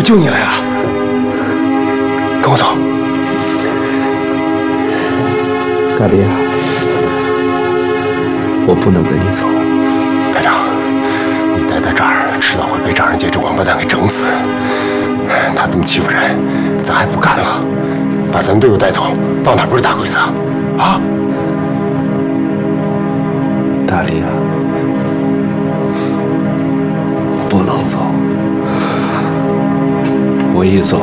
救你来了，跟我走。 大力啊，我不能跟你走。 排长，你待在这儿，迟早会被张仁杰这王八蛋给整死。他这么欺负人，咱还不干了？把咱们队友带走，到哪不是打鬼子啊？啊！ 大力啊，不能走。我一走，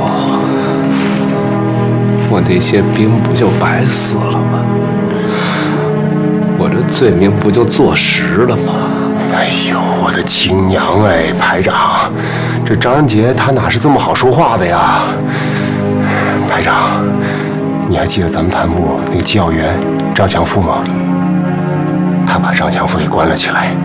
我那些兵不就白死了吗？我这罪名不就坐实了吗？ 哎呦，我的亲娘哎，排长，这张仁杰他哪是这么好说话的呀？排长，你还记得咱们团部那个机要员张强富吗？他把张强富给关了起来。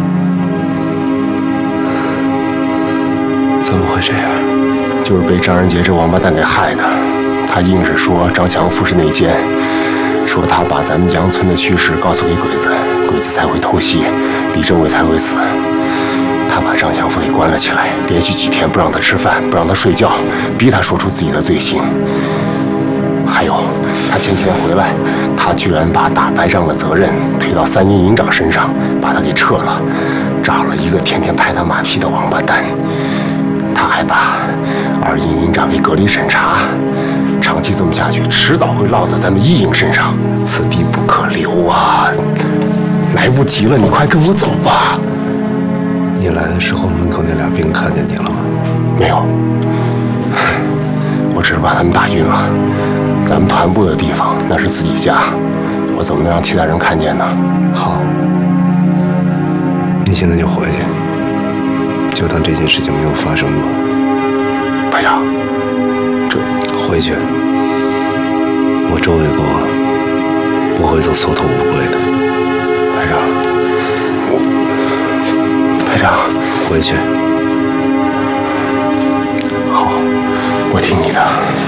怎么会这样？ 就是被张仁杰这王八蛋给害的。他硬是说张强富是内奸，说他把咱们杨村的虚实告诉给鬼子，鬼子才会偷袭，李政委才会死。他把张强富给关了起来，连续几天不让他吃饭，不让他睡觉，逼他说出自己的罪行。还有，他前天回来，他居然把打败仗的责任推到3营营长身上，把他给撤了，找了一个天天拍他马屁的王八蛋。他还把2营营长给隔离审查，长期这么下去，迟早会落在咱们1营身上，此地不可留啊！来不及了，你快跟我走吧。 你来的时候，门口那俩兵看见你了吗？ 没有，我只是把他们打晕了。咱们团部的地方那是自己家，我怎么能让其他人看见呢？ 好，你现在就回去，就当这件事情没有发生过。 排长，这回去，我周卫国不会做缩头乌龟的。 排长，排长， 回去。 好，我听你的。